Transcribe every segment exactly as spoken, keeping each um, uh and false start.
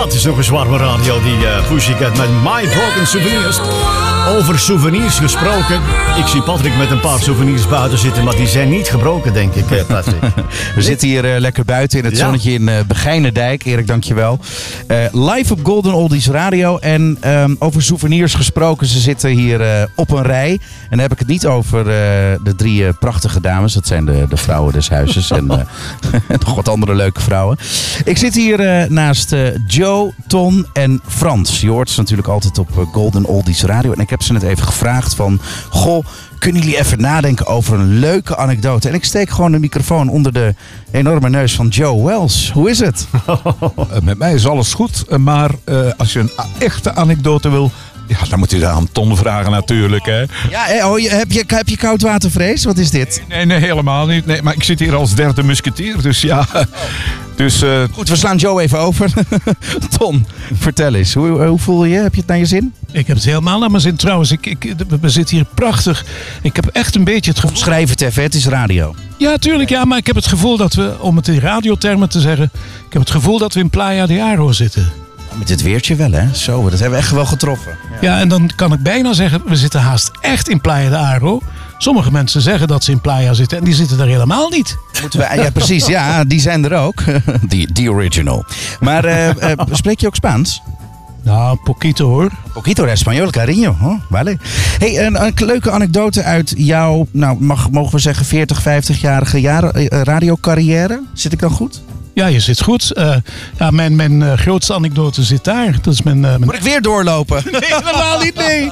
Dat is nog eens warme radio, die uh, Pussycat met My Broken Souvenirs. Over souvenirs gesproken. Ik zie Patrick met een paar souvenirs buiten zitten, maar die zijn niet gebroken, denk ik, uh, Patrick. We zitten hier uh, lekker buiten in het ja. zonnetje in uh, Begijnendijk. Erik, dankjewel. Uh, live op Golden Oldies Radio. En um, over souvenirs gesproken, ze zitten hier uh, op een rij. En dan heb ik het niet over uh, de drie uh, prachtige dames. Dat zijn de, de vrouwen des huizes. En uh, nog wat andere leuke vrouwen. Ik zit hier uh, naast uh, Joe, Ton en Frans. Je hoort ze natuurlijk altijd op uh, Golden Oldies Radio. En ik heb ze net even gevraagd van... Goh, kunnen jullie even nadenken over een leuke anekdote? En ik steek gewoon de microfoon onder de enorme neus van Joe Wells. Hoe is het? Met mij is alles goed. Maar uh, als je een echte anekdote wil... Ja, dan moet je daar aan Ton vragen natuurlijk. Hè. Ja, oh, heb, je, heb je koudwatervrees? Wat is dit? Nee, nee, helemaal niet. Nee, maar ik zit hier als derde musketier, dus ja... Dus, uh... Goed, we slaan Joe even over. Ton, vertel eens. Hoe, hoe voel je je? Heb je het naar je zin? Ik heb het helemaal naar mijn zin. Trouwens, ik, ik, we zitten hier prachtig. Ik heb echt een beetje het gevoel... Schrijf het even, het is radio. Ja, tuurlijk. Ja, maar ik heb het gevoel dat we, om het in radiothermen te zeggen... Ik heb het gevoel dat we in Playa de Aro zitten. Met dit weertje wel, hè? Zo, dat hebben we echt wel getroffen. Ja. ja, en dan kan ik bijna zeggen... We zitten haast echt in Playa de Aro. Sommige mensen zeggen dat ze in Playa zitten en die zitten er helemaal niet. Moeten we, ja, precies. Ja, die zijn er ook. Die, die original. Maar uh, uh, spreek je ook Spaans? Nou, poquito hoor. Poquito de español, cariño. Oh, vale. Hey, een, een leuke anekdote uit jouw, nou, mag, mogen we zeggen, veertig, vijftig-jarige jaren, uh, radiocarrière. Zit ik dan goed? Ja, je zit goed. Uh, ja, mijn mijn uh, grootste anekdote zit daar. Dat is mijn, uh, mijn... Moet ik weer doorlopen? Nee, helemaal niet, nee.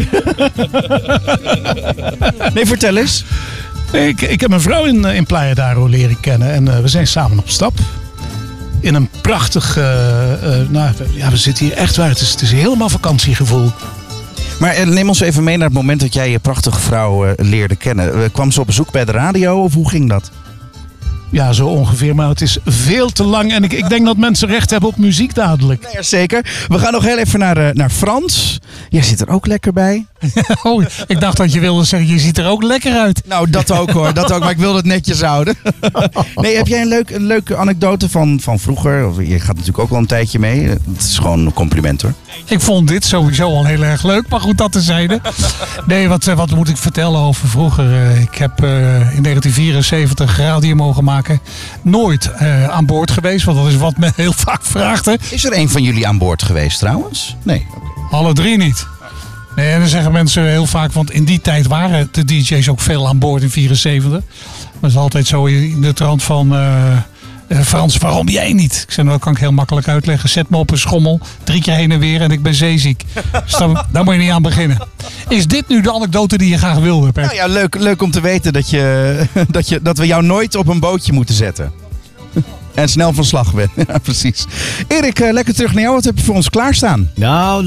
Nee, vertel eens. Nee, ik, ik heb mijn vrouw in, in Playa d'Aro leren kennen. En uh, we zijn samen op stap. In een prachtig... Uh, uh, nou, ja, we zitten hier echt waar. Het is, het is helemaal vakantiegevoel. Maar uh, neem ons even mee naar het moment dat jij je prachtige vrouw uh, leerde kennen. Uh, kwam ze op bezoek bij de radio of hoe ging dat? Ja, zo ongeveer, maar het is veel te lang. En ik, ik denk dat mensen recht hebben op muziek dadelijk. Nee, zeker. We gaan nog heel even naar, uh, naar Frans. Jij zit er ook lekker bij. Oh, ik dacht dat je wilde zeggen, je ziet er ook lekker uit. Nou, dat ook hoor. Dat ook, maar ik wilde het netjes houden. Nee, heb jij een, leuk, een leuke anekdote van, van vroeger? Of, je gaat natuurlijk ook wel een tijdje mee. Het is gewoon een compliment hoor. Ik vond dit sowieso al heel erg leuk, maar goed dat tezijde. Nee, wat, wat moet ik vertellen over vroeger? Ik heb uh, in negentien vierenzeventig radio mogen maken. Nooit uh, aan boord geweest, want dat is wat men heel vaak vraagt. Hè. Is er een van jullie aan boord geweest trouwens? Nee. Okay. Alle drie niet. Nee, en dan zeggen mensen heel vaak, want in die tijd waren de D J's ook veel aan boord in vierenzeventig. Maar het is altijd zo in de trant van... Uh, Uh, Frans, waarom jij niet? Ik zei, nou, dat kan ik heel makkelijk uitleggen. Zet me op een schommel, drie keer heen en weer en ik ben zeeziek. Dus daar, daar moet je niet aan beginnen. Is dit nu de anekdote die je graag wilde? Per? Nou ja, leuk, leuk om te weten dat, je, dat, je, dat we jou nooit op een bootje moeten zetten. En snel van slag bent. Ja, precies. Erik, uh, lekker terug naar jou. Wat heb je voor ons klaarstaan? Nou...